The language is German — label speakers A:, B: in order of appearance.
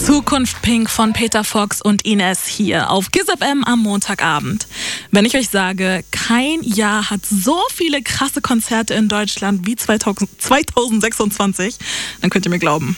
A: Zukunft Pink von Peter Fox und Ines hier auf Kiss FM am Montagabend. Wenn ich euch sage, kein Jahr hat so viele krasse Konzerte in Deutschland wie 2026, dann könnt ihr mir glauben.